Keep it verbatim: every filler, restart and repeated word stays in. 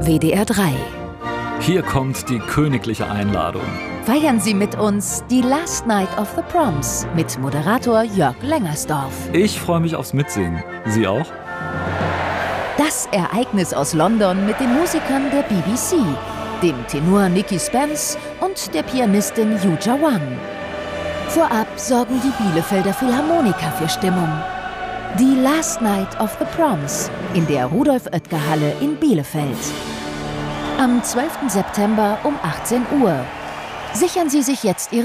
W D R drei. Hier kommt die königliche Einladung. Feiern Sie mit uns die Last Night of the Proms mit Moderator Jörg Lengersdorf. Ich freue mich aufs Mitsingen. Sie auch? Das Ereignis aus London mit den Musikern der B B C, dem Tenor Nicky Spence und der Pianistin Yuja Wang. Vorab sorgen die Bielefelder Philharmoniker für Stimmung. Die Last Night of the Proms in der Rudolf-Oetker-Halle in Bielefeld. Am zwölften September um achtzehn Uhr. Sichern Sie sich jetzt Ihre